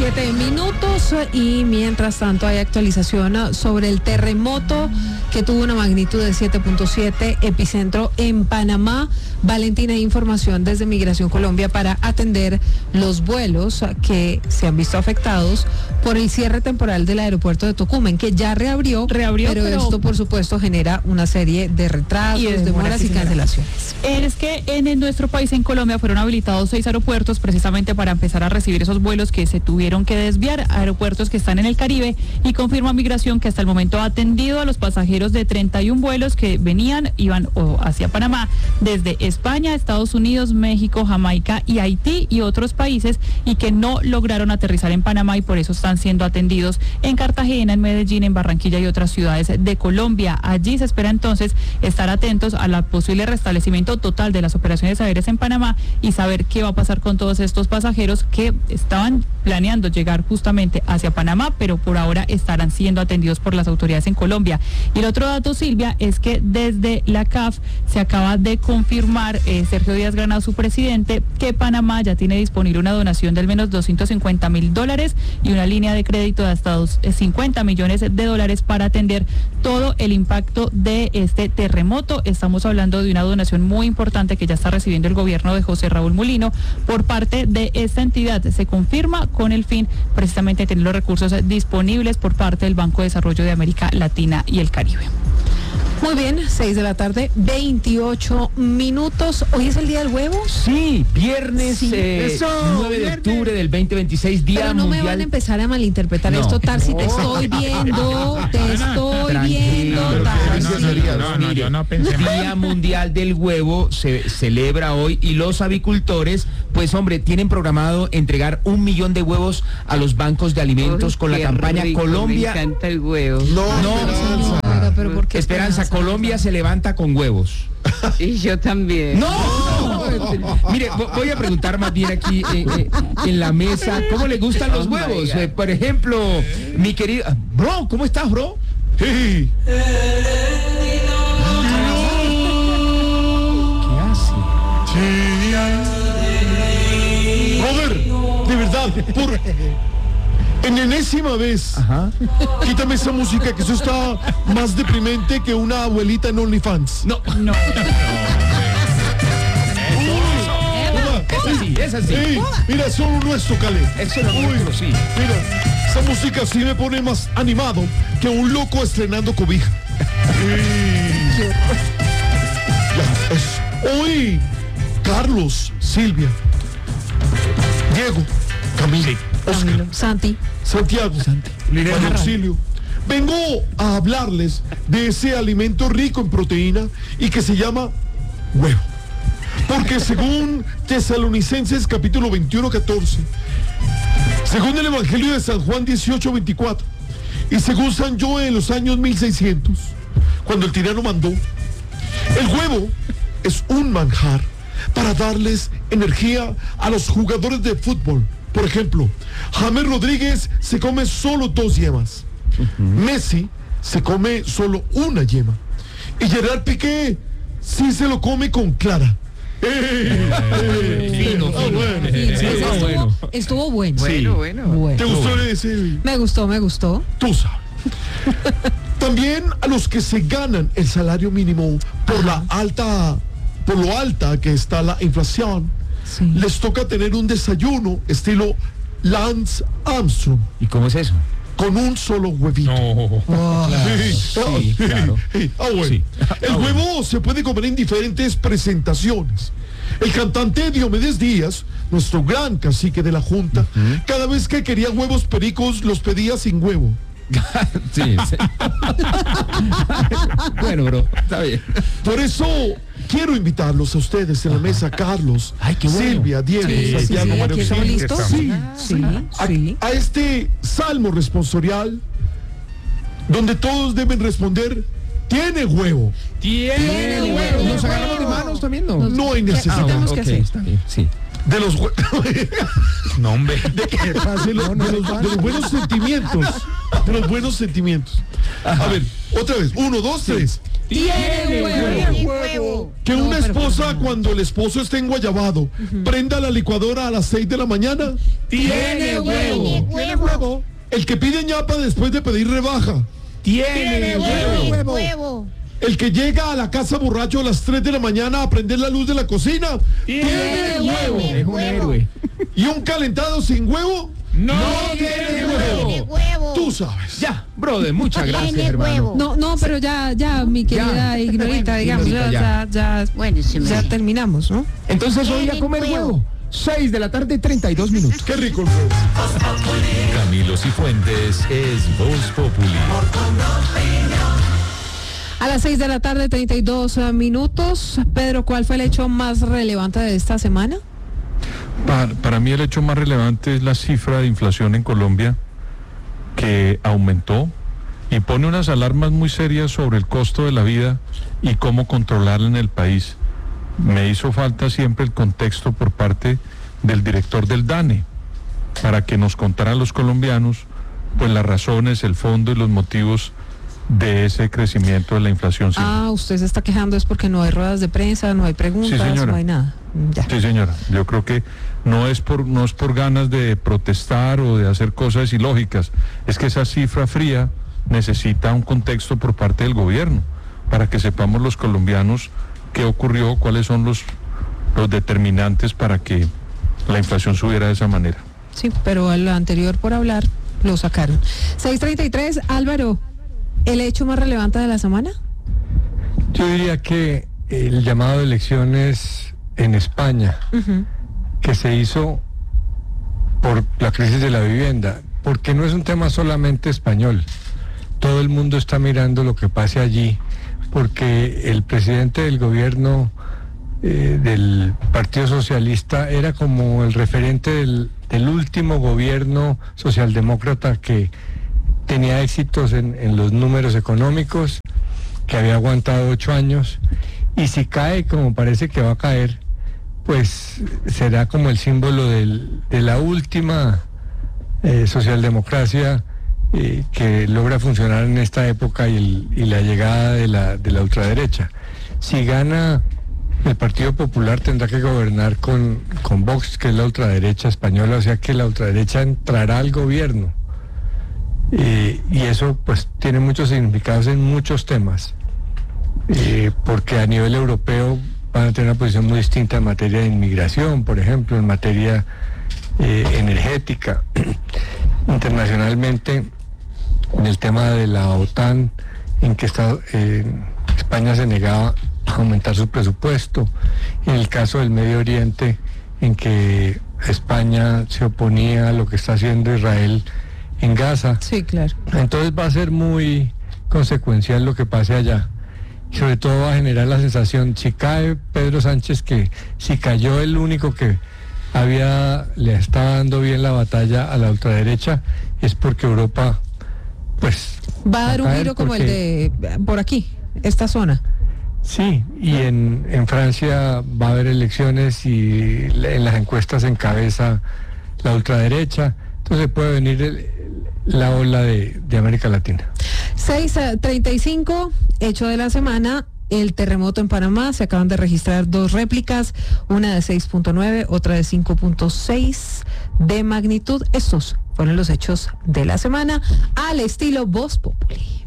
7:07 y mientras tanto hay actualización sobre el terremoto que tuvo una magnitud de 7.7, epicentro en Panamá. Valentina, información desde Migración Colombia para atender los vuelos que se han visto afectados por el cierre temporal del aeropuerto de Tocumen, que ya reabrió, pero esto por supuesto genera una serie de retrasos, demoras y cancelaciones. Es que en nuestro país, en Colombia, fueron habilitados 6 aeropuertos precisamente para empezar a recibir esos vuelos que se tuvieron que desviar, aeropuertos que están en el Caribe, y confirma Migración que hasta el momento ha atendido a los pasajeros de 31 vuelos que iban hacia Panamá desde España, Estados Unidos, México, Jamaica y Haití y otros países, y que no lograron aterrizar en Panamá y por eso están siendo atendidos en Cartagena, en Medellín, en Barranquilla y otras ciudades de Colombia. Allí se espera entonces estar atentos a la posible restablecimiento total de las operaciones aéreas en Panamá y saber qué va a pasar con todos estos pasajeros que estaban planeando llegar justamente hacia Panamá, pero por ahora estarán siendo atendidos por las autoridades en Colombia. Y el otro dato, Silvia, es que desde la CAF se acaba de confirmar, Sergio Díaz Granados, su presidente, que Panamá ya tiene disponible una donación de al menos $250,000 y una línea de crédito de hasta $50 millones para atender todo el impacto de este terremoto. Estamos hablando de una donación muy importante que ya está recibiendo el gobierno de José Raúl Mulino por parte de esta entidad. Se confirma con el fin precisamente de tener los recursos disponibles por parte del Banco de Desarrollo de América Latina y el Caribe. Muy bien, 6:28. Hoy es el Día del Huevo. Sí, viernes 9 de octubre del 2026, Día Pero no Mundial. me van a empezar a malinterpretar esto, Tarsi, te estoy viendo, Yo no pensé. Día Mundial del Huevo se celebra hoy y los avicultores, pues hombre, tienen programado entregar 1 millón de huevos a los bancos de alimentos con la campaña rico, Colombia. Me encanta el huevo. No, pero ¿por qué Esperanza, Colombia se levanta con huevos. Y yo también. ¡No! Mire, voy a preguntar más bien aquí en la mesa, ¿cómo le gustan los huevos? Por ejemplo, mi querido... Bro, ¿cómo estás, bro? Hey. ¿Qué hace? Brother, de verdad, por enésima vez, quítame esa música, que eso está más deprimente que una abuelita en OnlyFans. No. Es así. Hey, mira, solo nuestro, Caleb. Eso lo nuestro, sí. Mira, esa música sí me pone más animado que un loco estrenando cobija. Ya, eso. Hoy, Carlos, Silvia, Diego, Camilo, Oscar, Santi, Santiago, María Auxilio. Vengo a hablarles de ese alimento rico en proteína y que se llama huevo. Porque según Tesalonicenses capítulo 21:14, según el Evangelio de San Juan 18:24 y según San Joe en los años 1600, cuando el tirano mandó, el huevo es un manjar para darles energía a los jugadores de fútbol. Por ejemplo, James Rodríguez se come solo 2 yemas. Messi se come solo 1 yema. Y Gerard Piqué sí se lo come con clara. Estuvo bueno. Bueno. ¿Te gustó ese? Me gustó. Tú sabes. También a los que se ganan el salario mínimo por lo alta que está la inflación, les toca tener un desayuno estilo Lance Armstrong. ¿Y cómo es eso? Con un solo huevito. Sí, claro. Bueno. Sí. El huevo se puede comer en diferentes presentaciones. El cantante Diomedes Díaz, nuestro gran cacique de la Junta, cada vez que quería huevos pericos, los pedía sin huevo. Sí. Bueno, bro, está bien. Por eso quiero invitarlos a ustedes en la mesa, Carlos, Silvia, Diego, Santiago, María ¿aquí estamos Auxilio. listos? Sí. A este salmo responsorial, donde todos deben responder: tiene huevo. Tiene huevo. Nos agarramos de manos también, ¿no? No hay necesidad. tenemos que hacer? Está bien, sí. De los No, hombre. de los buenos sentimientos. De los buenos sentimientos. A ver, otra vez. 1, 2, 3. Tiene huevo. que No, una pero esposa no. cuando el esposo esté enguayabado, prenda la licuadora a las 6 de la mañana? ¡Tiene huevo! Tiene huevo. El que pide ñapa después de pedir rebaja. ¡Tiene huevo! Huevo. El que llega a la casa borracho a las 3 de la mañana a prender la luz de la cocina. Tiene huevo. Es un héroe. Y un calentado sin huevo, ¡No tiene huevo! Tiene huevo. tú sabes. Ya, brother, muchas gracias, Tiene hermano. huevo. No, pero ya, mi querida Ignorita, digamos, Ignorita, ya Bueno, sí me- ya terminamos, ¿no? Entonces hoy a Tiene comer huevo. huevo. 6 de la tarde, 32 minutos. Qué rico el huevo. Camilo Cifuentes es Voz Populi. A las 6 de la tarde, 32 minutos. Pedro, ¿cuál fue el hecho más relevante de esta semana? Para mí el hecho más relevante es la cifra de inflación en Colombia, que aumentó y pone unas alarmas muy serias sobre el costo de la vida y cómo controlarla en el país. Me hizo falta siempre el contexto por parte del director del DANE para que nos contara a los colombianos pues las razones, el fondo y los motivos de ese crecimiento de la inflación. Usted se está quejando es porque no hay ruedas de prensa, no hay preguntas, Sí, señora. no hay nada. Ya. Sí, señora, yo creo que no es por ganas de protestar o de hacer cosas ilógicas, es que esa cifra fría necesita un contexto por parte del gobierno para que sepamos los colombianos qué ocurrió, cuáles son los determinantes para que la inflación subiera de esa manera. Sí, pero al anterior por hablar lo sacaron. 6:33, Álvaro, ¿el hecho más relevante de la semana? Yo diría que el llamado de elecciones en España, que se hizo por la crisis de la vivienda, porque no es un tema solamente español. Todo el mundo está mirando lo que pase allí, porque el presidente del gobierno del Partido Socialista era como el referente del último gobierno socialdemócrata que tenía éxitos en los números económicos, que había aguantado 8 años, y si cae como parece que va a caer, pues será como el símbolo de la última socialdemocracia que logra funcionar en esta época y la llegada de la ultraderecha. Si gana el Partido Popular, tendrá que gobernar con Vox, que es la ultraderecha española, o sea que la ultraderecha entrará al gobierno. Y eso pues tiene muchos significados en muchos temas, porque a nivel europeo van a tener una posición muy distinta en materia de inmigración, por ejemplo, en materia energética. Internacionalmente, en el tema de la OTAN, en que España se negaba a aumentar su presupuesto, en el caso del Medio Oriente, en que España se oponía a lo que está haciendo Israel en Gaza. Sí, claro. Entonces va a ser muy consecuencial lo que pase allá. Y sobre todo va a generar la sensación, si cae Pedro Sánchez, que si cayó el único que le estaba dando bien la batalla a la ultraderecha, es porque Europa pues Va a dar un giro como el de por aquí, esta zona. Sí, y en Francia va a haber elecciones y en las encuestas encabeza la ultraderecha, entonces puede venir la ola de América Latina. 6:35, hecho de la semana, el terremoto en Panamá. Se acaban de registrar 2 réplicas, una de 6.9, otra de 5.6 de magnitud. Estos fueron los hechos de la semana al estilo Voz Populi.